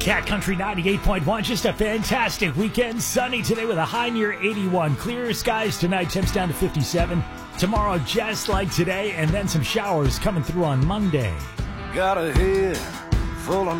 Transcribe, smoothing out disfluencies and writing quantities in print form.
Cat Country 98.1, just a fantastic weekend. Sunny today with a high near 81. Clear skies tonight, temps down to 57. Tomorrow, just like today, and then some showers coming through on Monday. Got a head full of